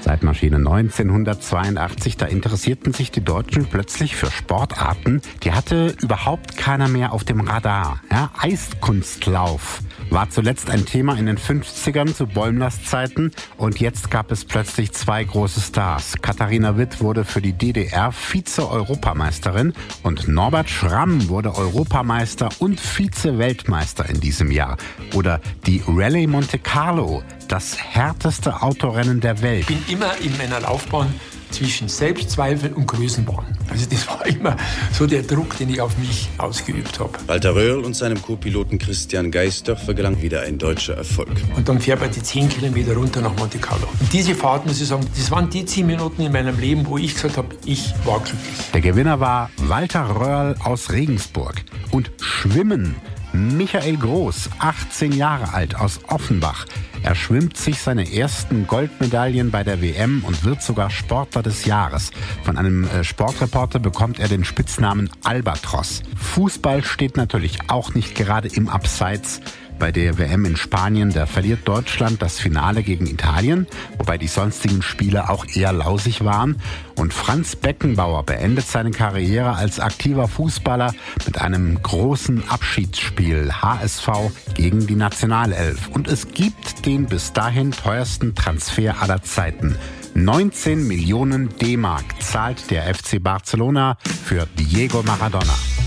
Zeitmaschine 1982, da interessierten sich die Deutschen plötzlich für Sportarten, die hatte überhaupt keiner mehr auf dem Radar. Ja, Eiskunstlauf war zuletzt ein Thema in den 50ern zu Bäumlers Zeiten und jetzt gab es plötzlich zwei große Stars. Katharina Witt wurde für die DDR Vize-Europameisterin und Norbert Schramm wurde Europameister und Vize-Weltmeister in diesem Jahr. Oder die Rallye Monte Carlo, das härteste Autorennen der Welt. Ich bin immer in meiner Laufbahn zwischen Selbstzweifel und Größenwahn. Also das war immer so der Druck, den ich auf mich ausgeübt habe. Walter Röhrl und seinem Co-Piloten Christian Geisdörfer gelang wieder ein deutscher Erfolg. Und dann fährt man die 10 Kilometer runter nach Monte Carlo. Und diese Fahrt, muss ich sagen, das waren die 10 Minuten in meinem Leben, wo ich gesagt habe, ich war glücklich. Der Gewinner war Walter Röhrl aus Regensburg. Und Schwimmen, Michael Groß, 18 Jahre alt, aus Offenbach. Er schwimmt sich seine ersten Goldmedaillen bei der WM und wird sogar Sportler des Jahres. Von einem Sportreporter bekommt er den Spitznamen Albatros. Fußball steht natürlich auch nicht gerade im Abseits. Bei der WM in Spanien, da verliert Deutschland das Finale gegen Italien, wobei die sonstigen Spiele auch eher lausig waren. Und Franz Beckenbauer beendet seine Karriere als aktiver Fußballer mit einem großen Abschiedsspiel, HSV gegen die Nationalelf. Und es gibt den bis dahin teuersten Transfer aller Zeiten. 19 Millionen D-Mark zahlt der FC Barcelona für Diego Maradona.